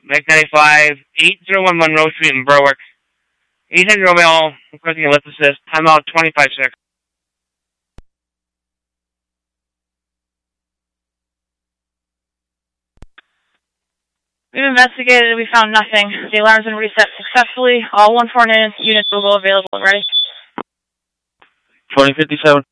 Mike 95, 801 Monroe Street in Berwick. 800 Romeo, requesting a lift assist. Timeout 25 seconds. We've investigated. We found nothing. The alarm's been reset successfully. All 149 units will go available. Ready? 2057.